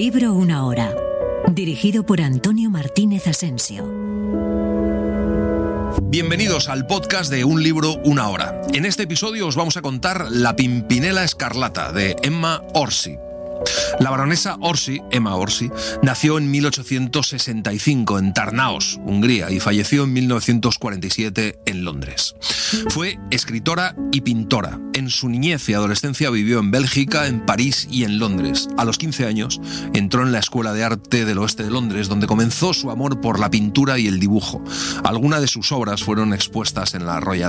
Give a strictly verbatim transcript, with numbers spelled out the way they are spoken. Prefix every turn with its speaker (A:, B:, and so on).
A: libro una hora. Dirigido por Antonio Martínez Asensio.
B: Bienvenidos al podcast de Un libro, una hora. En este episodio os vamos a contar La Pimpinela Escarlata, de Emma Orsi. La baronesa Orsi, Emma Orsi, nació en mil ochocientos sesenta y cinco en Tarnaos, Hungría, y falleció en mil novecientos cuarenta y siete en Londres. Fue escritora y pintora. En su niñez y adolescencia vivió en Bélgica, en París y en Londres. A los quince años entró en la Escuela de Arte del Oeste de Londres, donde comenzó su amor por la pintura y el dibujo. Algunas de sus obras fueron expuestas en la Royal